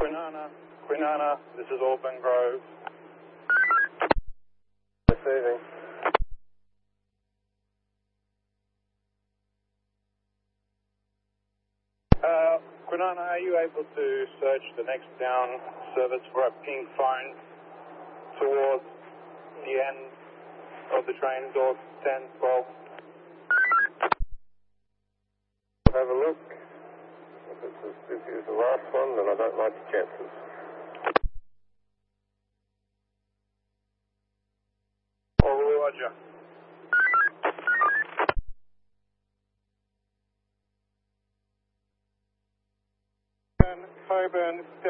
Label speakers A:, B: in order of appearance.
A: Quinana, this is Auburn Grove.
B: Receiving.
A: Quinana, are you able to search the next down service for a pink phone towards the end of the train, door 10, 12?
B: Have a look. If it's as busy as the last one, then I don't like the chances.
A: Roger. Coburn,